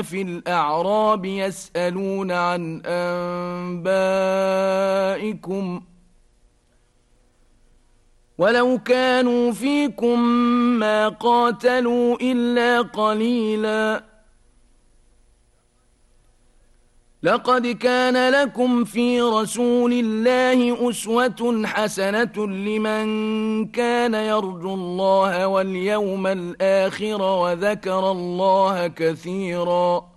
في الأعراب يسألون عن أنبائكم ولو كانوا فيكم ما قاتلوا إلا قليلا لقد كان لكم في رسول الله أسوة حسنة لمن كان يرجو الله واليوم الآخر وذكر الله كثيرا